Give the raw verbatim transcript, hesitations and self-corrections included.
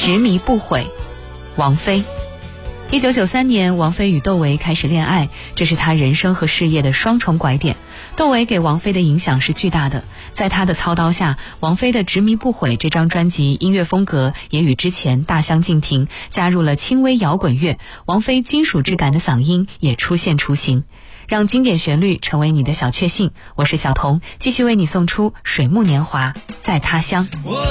执迷不悔。王菲。一九九三年，王菲与窦唯开始恋爱，这是她人生和事业的双重拐点。窦唯给王菲的影响是巨大的，在他的操刀下，王菲的《执迷不悔》这张专辑音乐风格也与之前大相径庭，加入了轻微摇滚乐，王菲金属质感的嗓音也出现雏形，让经典旋律成为你的小确幸。我是小童，继续为你送出《水木年华》在他乡。